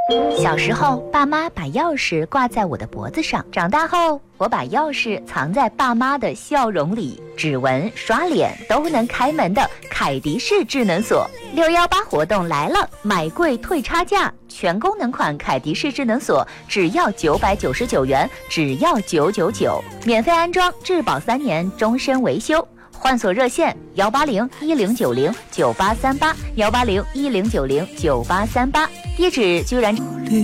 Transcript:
小时候，爸妈把钥匙挂在我的脖子上。长大后，我把钥匙藏在爸妈的笑容里。指纹、刷脸都能开门的凯迪式智能锁，618活动来了，买贵退差价，全功能款凯迪式智能锁只要999元，只要999，免费安装，质保3年，终身维修。换锁热线18010909838，18010909838，地址居然。